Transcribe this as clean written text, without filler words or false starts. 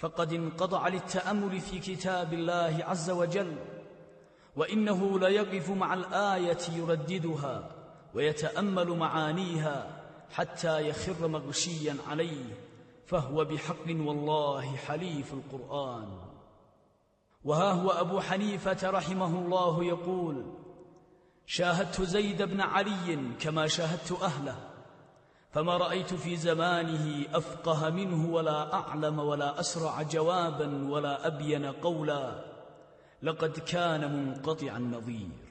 فقد انقطع للتأمل في كتاب الله عز وجل، وإنه ليقف مع الآية يرددها ويتأمل معانيها حتى يخر مغشيا عليه، فهو بحق والله حليف القرآن. وها هو أبو حنيفة رحمه الله يقول: شاهدت زيد بن علي كما شاهدت أهله، فما رأيت في زمانه أفقه منه ولا أعلم ولا أسرع جوابا ولا أبين قولا، لقد كان منقطع النظير.